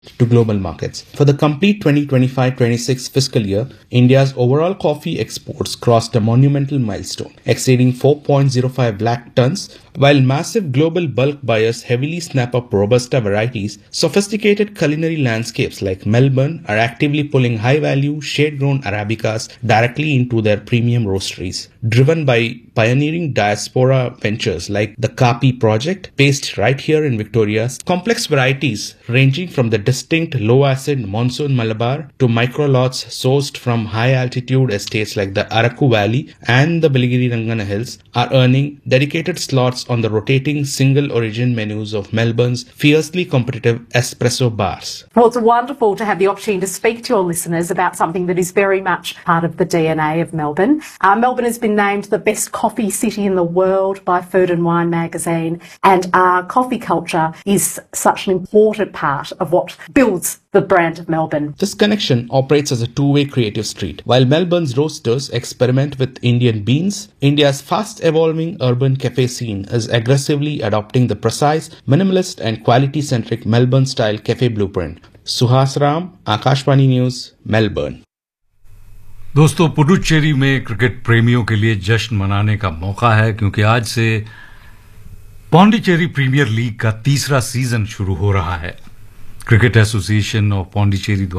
to global markets. For the complete 2025-26 fiscal year, India's overall coffee exports crossed a monumental milestone, exceeding 4.05 lakh tons. While massive global bulk buyers heavily snap up Robusta varieties, sophisticated culinary landscapes like Melbourne are actively pulling high-value, shade-grown Arabicas directly into their premium roasteries. Driven by pioneering diaspora ventures like the Kapi project, based right here in Victoria, complex varieties ranging from the distinct low-acid monsoon Malabar to micro-lots sourced from high-altitude estates like the Araku Valley and the Bilagiri Rangana Hills are earning dedicated slots on the rotating single-origin menus of Melbourne's fiercely competitive espresso bars. Well, it's wonderful to have the opportunity to speak to your listeners about something that is very much part of the DNA of Melbourne. Melbourne has been named the best coffee city in the world by Food and Wine magazine, and our coffee culture is such an important part of what builds the brand of Melbourne. This connection operates as a two-way creative street. While Melbourne's roasters experiment with Indian beans, India's fast-evolving urban cafe scene is aggressively adopting the precise, minimalist and quality-centric Melbourne-style cafe blueprint. Suhas Ram, Akashvani News, Melbourne. दोस्तों, पुडुचेरी में cricket प्रेमियों के लिए जश्न मनाने का मौका है, क्योंकि आज से पौंडीचेरी प्रीमियर लीग का तीसरा सीजन शुरू हो रहा है। Cricket association of Pondicherry